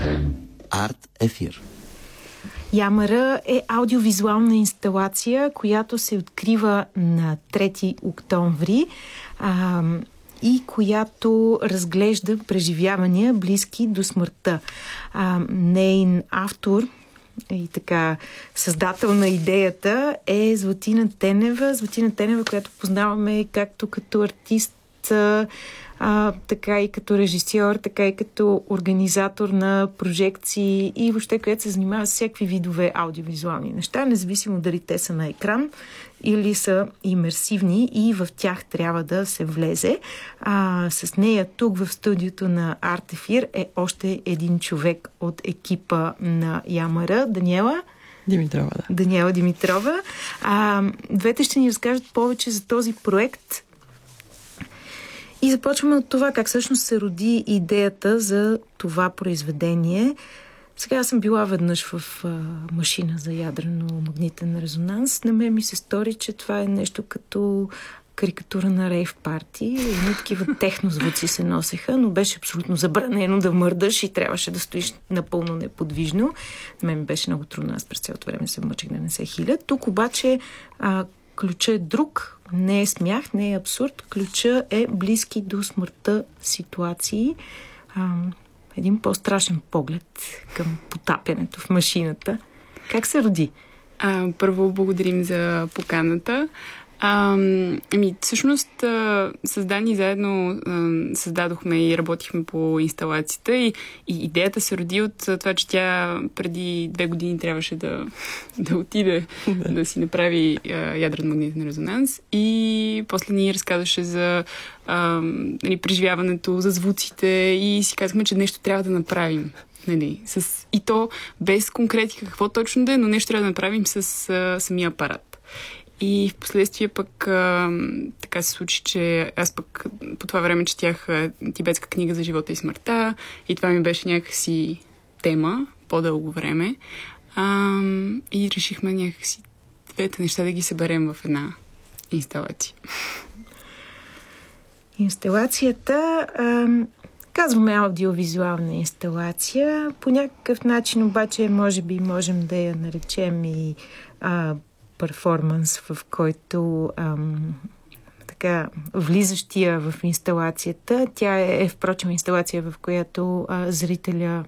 Арт Ефир. Ямара е аудиовизуална инсталация, която се открива на 3 октомври и която разглежда преживявания близки до смъртта. Нейн автор и така създател на идеята е Златина Тенева. Златина Тенева, която познаваме както като артист, така и като режисьор, така и като организатор на прожекции и въобще, която се занимава с всякакви видове аудиовизуални неща, независимо дали те са на екран или са имерсивни и в тях трябва да се влезе. С нея тук в студиото на Арт Ефир е още един човек от екипа на Ямара. Даниела Димитрова, да. Даниела Димитрова. Двете ще ни разкажат повече за този проект. И започваме от това, как всъщност се роди идеята за това произведение. Сега аз съм била веднъж в машина за ядрено-магнитен резонанс. На мен ми се стори, че това е нещо като карикатура на рейв парти. Едни такива технозвуци се носеха, но беше абсолютно забранено да мърдаш и трябваше да стоиш напълно неподвижно. На мен ми беше много трудно. Аз през цялото време се мъчих да не се хиля. Тук обаче ключа е друг. Не е смях, не е абсурд. Ключа е близки до смъртта ситуации. Един по-страшен поглед към потапянето в машината. Как се роди? Първо благодарим за поканата. Всъщност създани заедно създадохме и работихме по инсталацията и идеята се роди от това, че тя преди 2 години трябваше да отиде да си направи ядрено-магнитен резонанс и после ни разказваше за преживяването, за звуците и си казахме, че нещо трябва да направим. И то без конкретика какво точно да е, но нещо трябва да направим с самия апарат. И в последствие пък така се случи, че аз пък по това време четях тибетска книга за живота и смъртта и това ми беше някакси тема по-дълго време. И решихме някакси двете неща да ги съберем в една инсталация. Инсталацията, казваме аудиовизуална инсталация. По някакъв начин обаче може би можем да я наречем и перформанс, в който така влизащия в инсталацията. Тя е впрочем инсталация, в която зрителя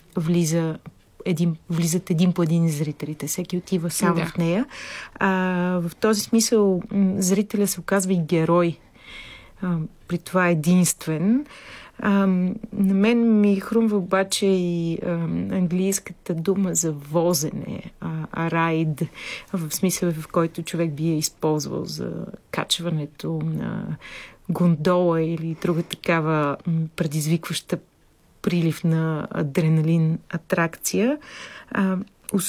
влизат един по един зрителите. Всеки отива сам в нея. В този смисъл зрителя се оказва и герой. При това единствен. На мен ми хрумва обаче и английската дума за возене, райд, в смисъл, в който човек би я използвал за качването на гондола или друга такава предизвикваща прилив на адреналин атракция.